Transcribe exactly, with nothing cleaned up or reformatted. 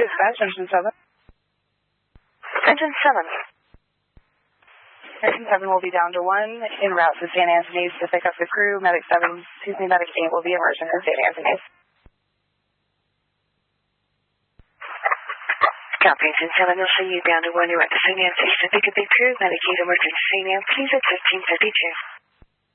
Dispatch, Engine seven. Engine seven. Engine seven will be down to one, en route to Saint Anthony's to pick up the crew. Medic seven, excuse me, Medic eight will be emerging from Saint Anthony's. Copy, Engine seven, we'll see you down to one, en route to Saint Anthony's to pick up the crew. Medic eight emerging to Saint Anthony's at fifteen fifty-two.